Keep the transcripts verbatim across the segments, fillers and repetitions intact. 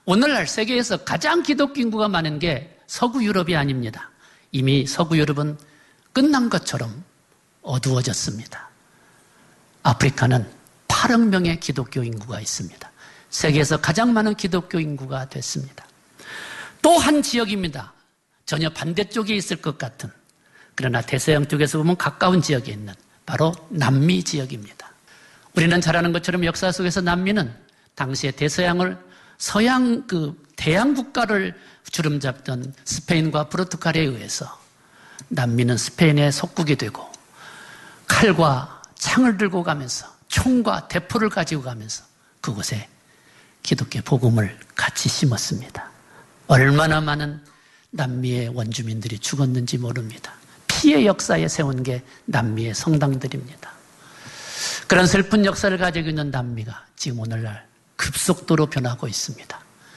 오늘날 세계에서 가장 기독교 인구가 많은 게 서구 유럽이 아닙니다. 이미 서구 유럽은 끝난 것처럼 어두워졌습니다. 아프리카는 팔억 명의 기독교 인구가 있습니다. 세계에서 가장 많은 기독교 인구가 됐습니다. 또 한 지역입니다. 전혀 반대쪽에 있을 것 같은, 그러나 대서양 쪽에서 보면 가까운 지역에 있는 바로 남미 지역입니다. 우리는 잘 아는 것처럼 역사 속에서 남미는 당시에 대서양을 서양 그 대양 국가를 주름잡던 스페인과 포르투갈에 의해서 남미는 스페인의 속국이 되고 칼과 창을 들고 가면서 총과 대포를 가지고 가면서 그곳에 기독교 복음을 같이 심었습니다. 얼마나 많은 남미의 원주민들이 죽었는지 모릅니다. 피의 역사에 세운 게 남미의 성당들입니다. 그런 슬픈 역사를 가지고 있는 남미가 지금 오늘날 급속도로 변하고 있습니다.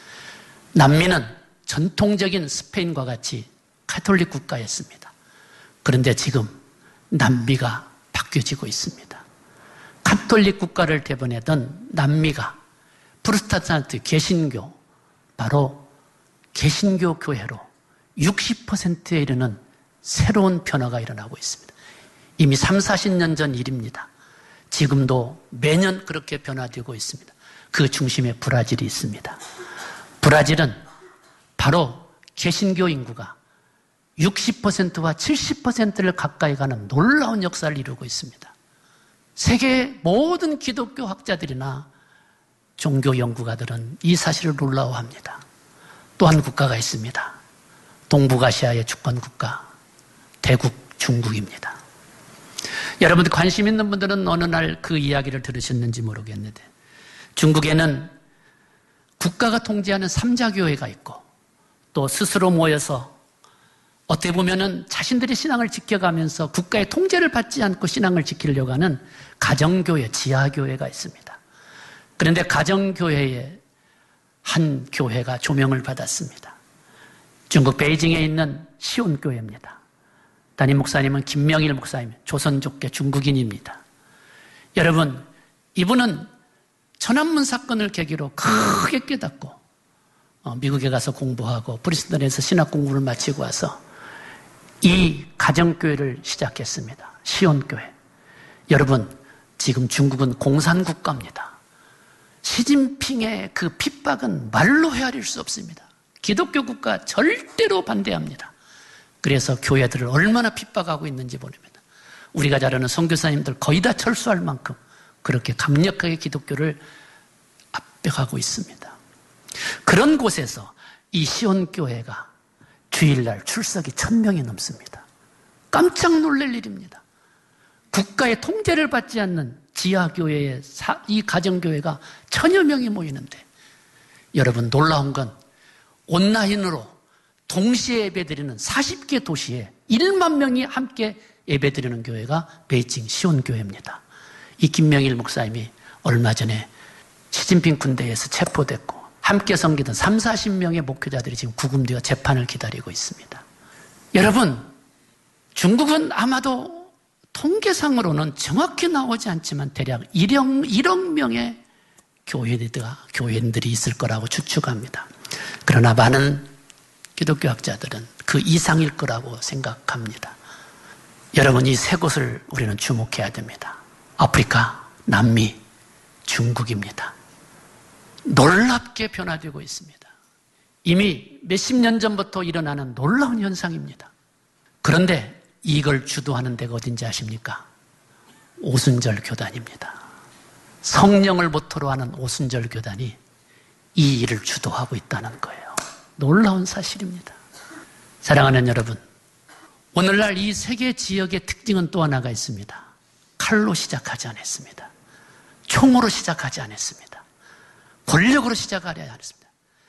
남미는 전통적인 스페인과 같이 가톨릭 국가였습니다. 그런데 지금 남미가 바뀌어지고 있습니다. 가톨릭 국가를 대변하던 남미가 프로테스탄트 개신교, 바로 개신교 교회로 육십 퍼센트에 이르는 새로운 변화가 일어나고 있습니다. 이미 삼사십 년 전 일입니다. 지금도 매년 그렇게 변화되고 있습니다. 그 중심에 브라질이 있습니다. 브라질은 바로 개신교 인구가 육십 퍼센트와 칠십 퍼센트를 가까이 가는 놀라운 역사를 이루고 있습니다. 세계의 모든 기독교 학자들이나 종교 연구가들은 이 사실을 놀라워합니다. 또 한 국가가 있습니다. 동북아시아의 주권 국가, 대국 중국입니다. 여러분 관심 있는 분들은 어느 날 그 이야기를 들으셨는지 모르겠는데, 중국에는 국가가 통제하는 삼자교회가 있고 또 스스로 모여서 어떻게 보면은 자신들의 신앙을 지켜가면서 국가의 통제를 받지 않고 신앙을 지키려고 하는 가정교회, 지하교회가 있습니다. 그런데 가정교회의 한 교회가 조명을 받았습니다. 중국 베이징에 있는 시온교회입니다. 담임 목사님은 김명일 목사님, 조선족계 중국인입니다. 여러분, 이분은 천안문 사건을 계기로 크게 깨닫고 미국에 가서 공부하고 프린스턴에서 신학 공부를 마치고 와서 이 가정교회를 시작했습니다. 시온교회. 여러분, 지금 중국은 공산국가입니다. 시진핑의 그 핍박은 말로 헤아릴 수 없습니다. 기독교 국가 절대로 반대합니다. 그래서 교회들을 얼마나 핍박하고 있는지 모릅니다. 우리가 잘 아는 선교사님들 거의 다 철수할 만큼 그렇게 강력하게 기독교를 압박하고 있습니다. 그런 곳에서 이 시온교회가 주일날 출석이 천 명이 넘습니다. 깜짝 놀랄 일입니다. 국가의 통제를 받지 않는 지하교회의 이 가정교회가 천여 명이 모이는데, 여러분 놀라운 건 온라인으로 동시에 예배드리는 사십 개 도시에 일만 명이 함께 예배드리는 교회가 베이징 시온교회입니다. 이 김명일 목사님이 얼마 전에 시진핑 군대에서 체포됐고 함께 섬기던 삼사십 명의 목회자들이 지금 구금되어 재판을 기다리고 있습니다. 여러분, 중국은 아마도 통계상으로는 정확히 나오지 않지만 대략 일억, 일억 명의 교회들과 교회인들이 있을 거라고 추측합니다. 그러나 많은 기독교 학자들은 그 이상일 거라고 생각합니다. 여러분, 이 세 곳을 우리는 주목해야 됩니다. 아프리카, 남미, 중국입니다. 놀랍게 변화되고 있습니다. 이미 몇십 년 전부터 일어나는 놀라운 현상입니다. 그런데 이걸 주도하는 데가 어딘지 아십니까? 오순절 교단입니다. 성령을 모토로 하는 오순절 교단이 이 일을 주도하고 있다는 거예요. 놀라운 사실입니다. 사랑하는 여러분, 오늘날 이 세계 지역의 특징은 또 하나가 있습니다. 칼로 시작하지 않았습니다. 총으로 시작하지 않았습니다. 권력으로 시작하지 않았습니다.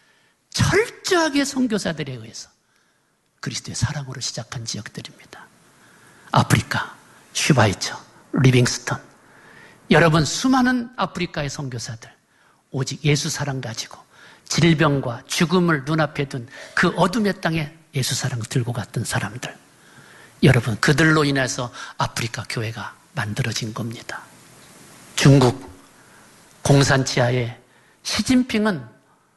철저하게 선교사들에 의해서 그리스도의 사랑으로 시작한 지역들입니다. 아프리카, 슈바이처, 리빙스턴. 여러분, 수많은 아프리카의 선교사들, 오직 예수 사랑 가지고 질병과 죽음을 눈앞에 둔 그 어둠의 땅에 예수 사랑을 들고 갔던 사람들. 여러분, 그들로 인해서 아프리카 교회가 만들어진 겁니다. 중국 공산 치하에 시진핑은